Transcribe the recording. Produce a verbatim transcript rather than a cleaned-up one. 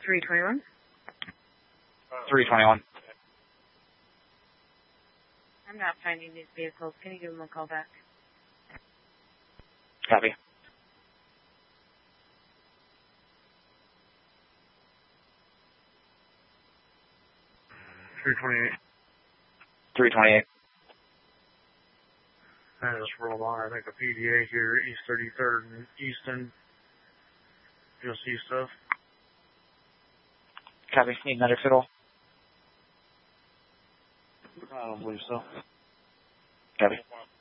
three twenty-one. three twenty-one. I'm not finding these vehicles. Can you give them a call back? Copy. three twenty-eight. three twenty-eight. I just rolled on, I think, a P D A here, East thirty-third and Easton. Just east of. Copy. Need another fiddle? I don't believe so. Copy.